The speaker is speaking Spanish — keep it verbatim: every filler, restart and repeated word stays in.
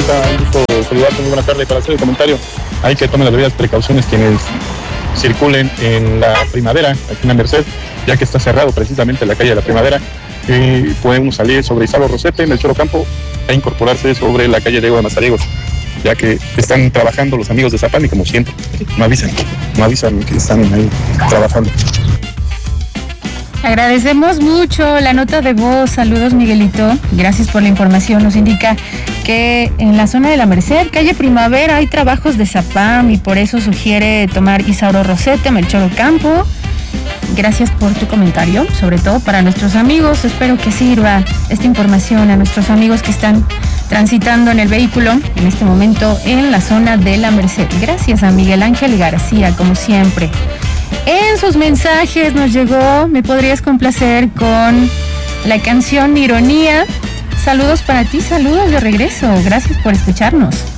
Margarita, un gusto saludarte, muy buena tarde. Para hacer el comentario, hay que tomar las debidas precauciones quienes circulen en la Primavera, aquí en la Merced, ya que está cerrado precisamente la calle de la Primavera. Eh, podemos salir sobre Isabel Rosete, en el Choro Campo, e incorporarse sobre la calle Diego de Mazariegos, ya que están trabajando los amigos de Zapán y como siempre, no avisan, no avisan que están ahí trabajando. Agradecemos mucho la nota de voz. Saludos, Miguelito. Gracias por la información. Nos indica que en la zona de la Merced, calle Primavera, hay trabajos de Zapam y por eso sugiere tomar Isauro Rosete, Melchor Ocampo. Gracias por tu comentario, sobre todo para nuestros amigos. Espero que sirva esta información a nuestros amigos que están transitando en el vehículo en este momento en la zona de la Merced. Gracias a Miguel Ángel García, como siempre. En sus mensajes nos llegó, me podrías complacer con la canción Ironía. Saludos para ti, saludos de regreso. Gracias por escucharnos.